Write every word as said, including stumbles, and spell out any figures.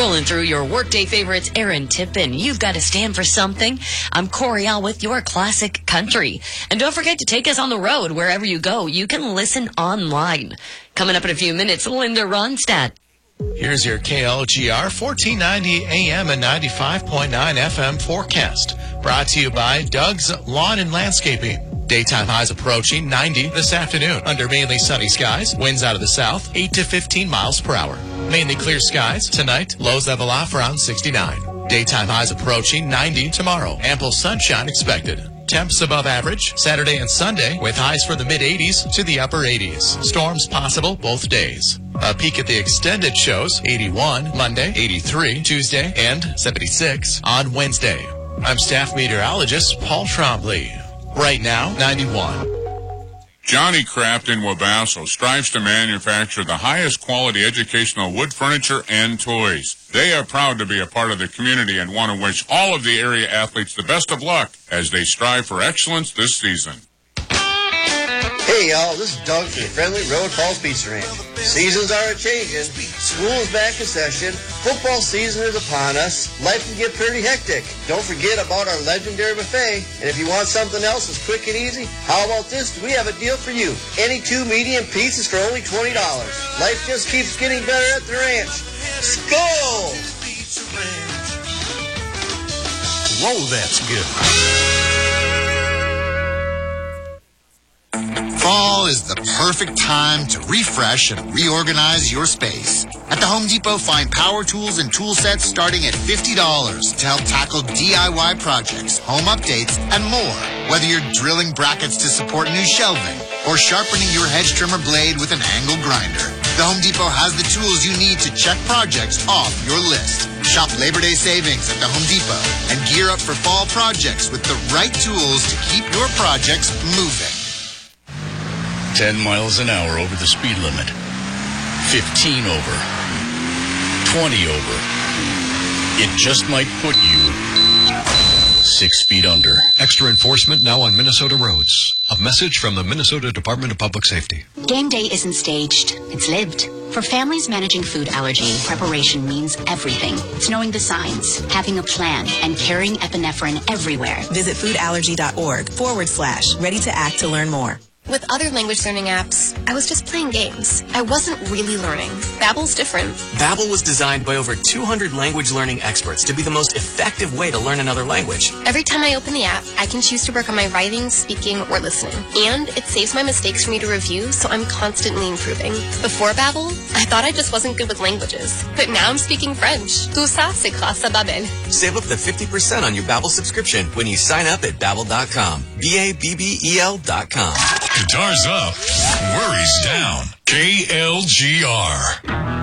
Rolling through your workday favorites, Aaron Tippin. You've got to stand for something. I'm Coriel with your classic country. And don't forget to take us on the road wherever you go. You can listen online. Coming up in a few minutes, Linda Ronstadt. Here's your K L G R fourteen ninety A M and ninety-five point nine F M forecast. Brought to you by Doug's Lawn and Landscaping. Daytime highs approaching ninety this afternoon under mainly sunny skies. Winds out of the south, eight to fifteen miles per hour. Mainly clear skies. Tonight, lows level off around sixty-nine. Daytime highs approaching ninety tomorrow. Ample sunshine expected. Temps above average Saturday and Sunday with highs for the mid-eighties to the upper eighties. Storms possible both days. A peek at the extended shows, eighty-one Monday, eighty-three Tuesday, and seventy-six on Wednesday. I'm staff meteorologist Paul Trombley. Right now, ninety-one. Johnny Craft in Wabasso strives to manufacture the highest quality educational wood furniture and toys. They are proud to be a part of the community and want to wish all of the area athletes the best of luck as they strive for excellence this season. Hey y'all, this is Doug from the Friendly Road Falls Pizza Ranch. Seasons are a-changing. School is back in session. Football season is upon us. Life can get pretty hectic. Don't forget about our legendary buffet. And if you want something else that's quick and easy, how about this? We have a deal for you. Any two medium pizzas for only twenty dollars. Life just keeps getting better at the ranch. Skol! Whoa, that's good. Fall is the perfect time to refresh and reorganize your space. At the Home Depot, find power tools and tool sets starting at fifty dollars to help tackle D I Y projects, home updates, and more. Whether you're drilling brackets to support new shelving or sharpening your hedge trimmer blade with an angle grinder, the Home Depot has the tools you need to check projects off your list. Shop Labor Day savings at the Home Depot and gear up for fall projects with the right tools to keep your projects moving. ten miles an hour over the speed limit. fifteen over. twenty over. It just might put you six feet under. Extra enforcement now on Minnesota roads. A message from the Minnesota Department of Public Safety. Game day isn't staged. It's lived. For families managing food allergy, preparation means everything. It's knowing the signs, having a plan, and carrying epinephrine everywhere. Visit foodallergy.org forward slash ready to act to learn more. With other language learning apps, I was just playing games. I wasn't really learning. Babbel's different. Babbel was designed by over two hundred language learning experts to be the most effective way to learn another language. Every time I open the app, I can choose to work on my writing, speaking, or listening. And it saves my mistakes for me to review, so I'm constantly improving. Before Babbel, I thought I just wasn't good with languages. But now I'm speaking French. Tout ça, c'est grâce à Babbel. Save up to fifty percent on your Babbel subscription when you sign up at Babbel dot com. B A B B E L dot com. Guitars up, worries down. K L G R.